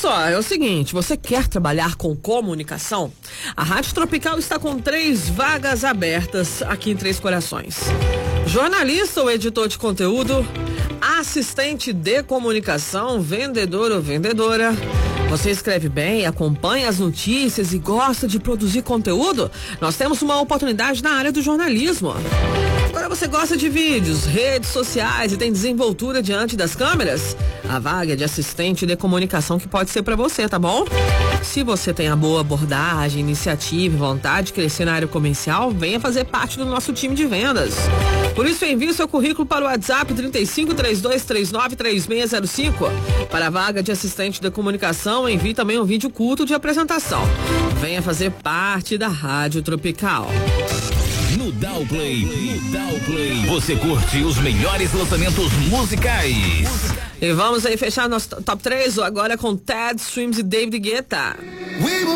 só, é o seguinte, você quer trabalhar com comunicação? A Rádio Tropical está com 3 vagas abertas aqui em Três Corações. Jornalista ou editor de conteúdo, assistente de comunicação, vendedor ou vendedora. Você escreve bem, acompanha as notícias e gosta de produzir conteúdo? Nós temos uma oportunidade na área do jornalismo. Agora você gosta de vídeos, redes sociais e tem desenvoltura diante das câmeras? A vaga é de assistente de comunicação que pode ser para você, tá bom? Se você tem a boa abordagem, iniciativa e vontade de crescer na área comercial, venha fazer parte do nosso time de vendas. Por isso, envie seu currículo para o WhatsApp 3532393605. Para a vaga de assistente de comunicação, envie também um vídeo curto de apresentação. Venha fazer parte da Rádio Tropical. No Dowplay, você curte os melhores lançamentos musicais. E vamos aí fechar nosso top 3 agora com Ted Swims e David Guetta. We will